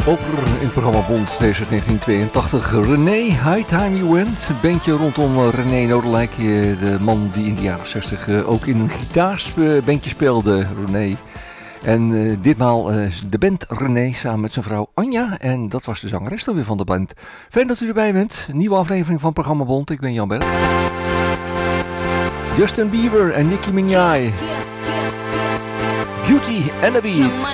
Ook in het programma Bond deze 1982. René, High Time You Went. Een bandje rondom René Nodelijk. De man die in de jaren 60 ook in een gitaarsbandje speelde. René. En ditmaal de band René samen met zijn vrouw Anja. En dat was de zangeres dan weer van de band. Fijn dat u erbij bent. Nieuwe aflevering van programma Bond. Ik ben Jan Berg. Justin Bieber en Nicki Minaj. Beauty and the Beat.